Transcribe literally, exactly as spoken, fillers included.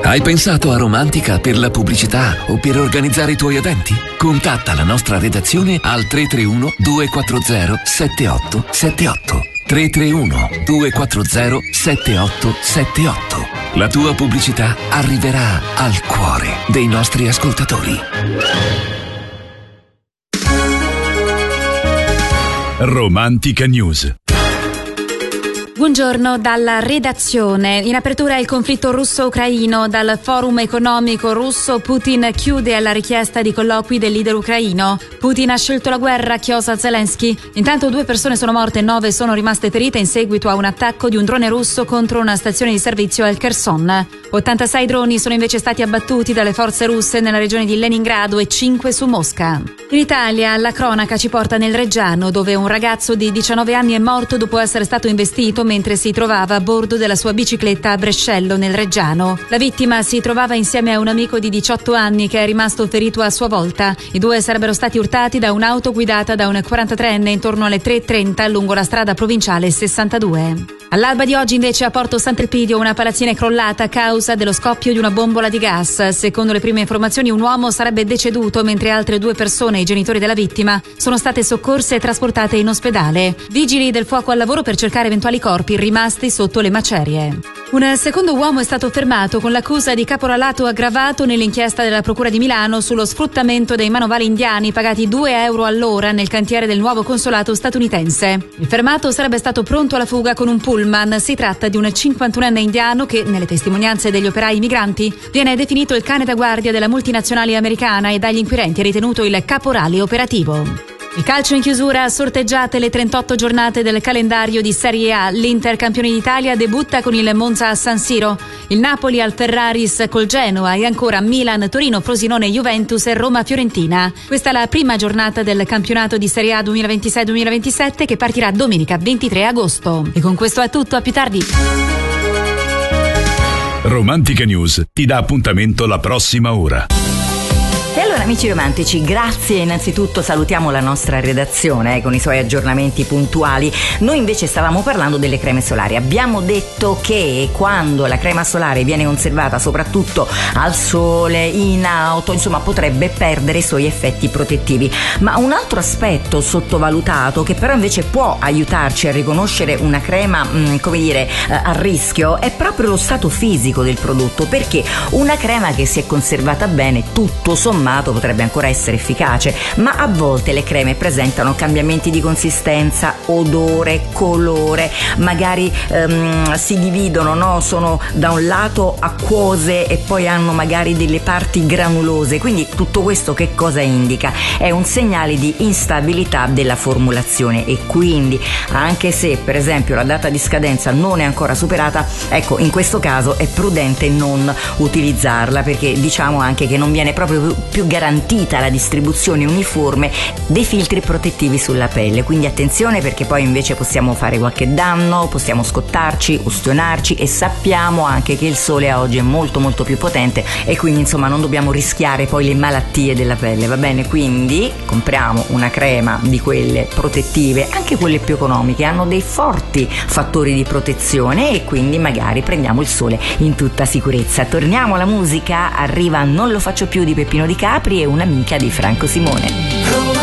Hai pensato a Romantica per la pubblicità o per organizzare i tuoi eventi? Contatta la nostra redazione al tre tre uno due quattro zero sette otto sette otto. tre tre uno due quattro zero sette otto sette otto. La tua pubblicità arriverà al cuore dei nostri ascoltatori. Romantica News. Buongiorno dalla redazione. In apertura il conflitto russo-ucraino. Dal forum economico russo, Putin chiude alla richiesta di colloqui del leader ucraino. Putin ha scelto la guerra, chiosa Zelensky. Intanto due persone sono morte e nove sono rimaste ferite in seguito a un attacco di un drone russo contro una stazione di servizio al Kherson. ottantasei droni sono invece stati abbattuti dalle forze russe nella regione di Leningrado e cinque su Mosca. In Italia la cronaca ci porta nel Reggiano, dove un ragazzo di diciannove anni è morto dopo essere stato investito mentre si trovava a bordo della sua bicicletta a Brescello, nel Reggiano. La vittima si trovava insieme a un amico di diciotto anni che è rimasto ferito a sua volta. I due sarebbero stati urtati da un'auto guidata da un quarantatreenne intorno alle tre e trenta lungo la strada provinciale sessantadue. All'alba di oggi invece a Porto Sant'Elpidio una palazzina è crollata a causa dello scoppio di una bombola di gas. Secondo le prime informazioni un uomo sarebbe deceduto mentre altre due persone, i genitori della vittima, sono state soccorse e trasportate in ospedale. Vigili del fuoco al lavoro per cercare eventuali corpi rimasti sotto le macerie. Un secondo uomo è stato fermato con l'accusa di caporalato aggravato nell'inchiesta della Procura di Milano sullo sfruttamento dei manovali indiani pagati due euro all'ora nel cantiere del nuovo consolato statunitense. Il fermato sarebbe stato pronto alla fuga con un pullman. Si tratta di un cinquantunenne indiano che, nelle testimonianze degli operai migranti, viene definito il cane da guardia della multinazionale americana e dagli inquirenti è ritenuto il caporale operativo. Il calcio in chiusura, sorteggiate le trentotto giornate del calendario di Serie A. L'Inter, campione d'Italia, debutta con il Monza a San Siro. Il Napoli al Ferraris col Genoa e ancora Milan, Torino, Frosinone, Juventus e Roma, Fiorentina. Questa è la prima giornata del campionato di Serie A duemilaventisei duemilaventisette che partirà domenica ventitré agosto. E con questo è tutto, a più tardi. Romantica News ti dà appuntamento la prossima ora. E allora amici romantici, grazie innanzitutto, salutiamo la nostra redazione eh, con i suoi aggiornamenti puntuali. Noi invece stavamo parlando delle creme solari. Abbiamo detto che quando la crema solare viene conservata soprattutto al sole, in auto, insomma potrebbe perdere i suoi effetti protettivi. Ma un altro aspetto sottovalutato che però invece può aiutarci a riconoscere una crema mh, come dire eh, a rischio è proprio lo stato fisico del prodotto, perché una crema che si è conservata bene tutto sommato potrebbe ancora essere efficace, ma a volte le creme presentano cambiamenti di consistenza, odore, colore, magari ehm, si dividono, no? Sono da un lato acquose e poi hanno magari delle parti granulose, quindi tutto questo che cosa indica? È un segnale di instabilità della formulazione e quindi anche se per esempio la data di scadenza non è ancora superata, ecco, in questo caso è prudente non utilizzarla, perché diciamo anche che non viene proprio più garantita la distribuzione uniforme dei filtri protettivi sulla pelle, quindi attenzione, perché poi invece possiamo fare qualche danno, possiamo scottarci, ustionarci, e sappiamo anche che il sole a oggi è molto molto più potente e quindi insomma non dobbiamo rischiare poi le malattie della pelle, va bene? Quindi compriamo una crema di quelle protettive, anche quelle più economiche, hanno dei forti fattori di protezione e quindi magari prendiamo il sole in tutta sicurezza. Torniamo alla musica, arriva Non lo faccio più di Peppino Di Capri e Un'amica di Franco Simone.